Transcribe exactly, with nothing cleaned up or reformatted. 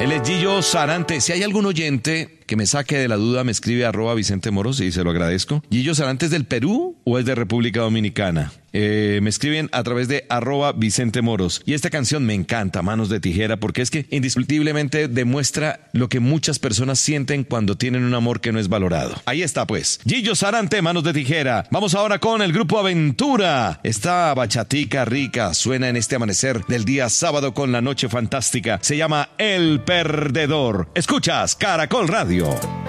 Él es Gillo Sarante. Si hay algún oyente que me saque de la duda, me escribe arroba Vicente Moros y se lo agradezco. ¿Gillo Sarante es del Perú o es de República Dominicana? Eh, me escriben a través de arroba Vicente Moros. Y esta canción me encanta, Manos de Tijera, porque es que indiscutiblemente demuestra lo que muchas personas sienten cuando tienen un amor que no es valorado. Ahí está pues, Gillo Sarante, Manos de Tijera. Vamos ahora con el grupo Aventura. Esta bachatica rica suena en este amanecer del día sábado con la noche fantástica. Se llama El Perdedor. Escuchas Caracol Radio.